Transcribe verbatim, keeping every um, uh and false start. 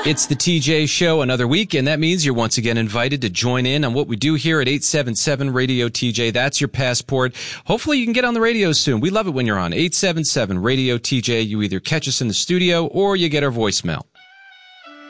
It's the T J Show another week, and that means you're once again invited to join in on what we do here at eight seven seven Radio T J. That's your passport. Hopefully you can get on the radio soon. We love it when you're on eight seven seven Radio T J. You either catch us in the studio or you get our voicemail.